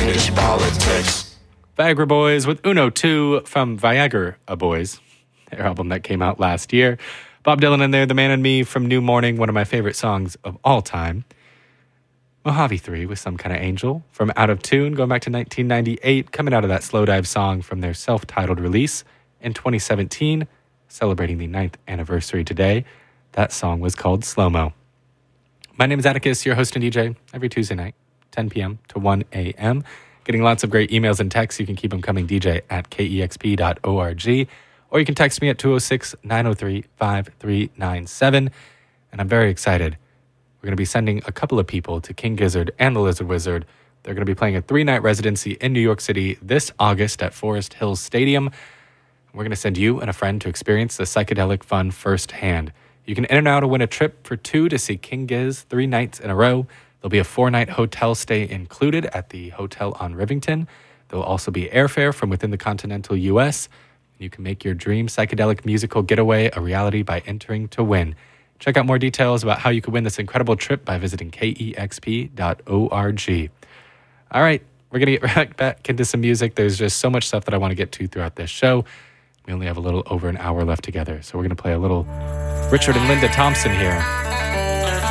finish politics. Viagra Boys with Uno 2 from Viagra Boys, their album that came out last year. Bob Dylan in there, The Man and Me from New Morning, one of my favorite songs of all time. Mojave 3 with Some Kind of Angel from Out of Tune, going back to 1998, coming out of that Slow Dive song from their self-titled release in 2017, celebrating the 9th anniversary today. That song was called Slow Mo. My name is Atticus, your host and DJ, every Tuesday night, 10 p.m. to 1 a.m. Getting lots of great emails and texts. You can keep them coming, DJ at kexp.org. Or you can text me at 206-903-5397. And I'm very excited. We're going to be sending a couple of people to King Gizzard and the Lizard Wizard. They're going to be playing a 3-night residency in New York City this August at Forest Hills Stadium. We're going to send you and a friend to experience the psychedelic fun firsthand. You can in and out to win a trip for 2 to see King Giz 3 nights in a row. There'll be a 4-night hotel stay included at the hotel on Rivington. There'll also be airfare from within the continental U.S. You can make your dream psychedelic musical getaway a reality by entering to win. Check out more details about how you can win this incredible trip by visiting kexp.org. All right, we're going to get right back into some music. There's just so much stuff that I want to get to throughout this show. We only have a little over an hour left together, so we're going to play a little Richard and Linda Thompson here.